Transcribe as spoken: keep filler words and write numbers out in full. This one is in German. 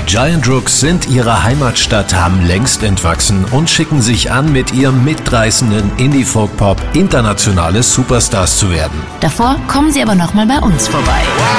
Giant Rooks sind ihrer Heimatstadt, haben längst entwachsen und schicken sich an, mit ihrem mitreißenden Indie-Folk-Pop internationale Superstars zu werden. Davor kommen sie aber nochmal bei uns vorbei.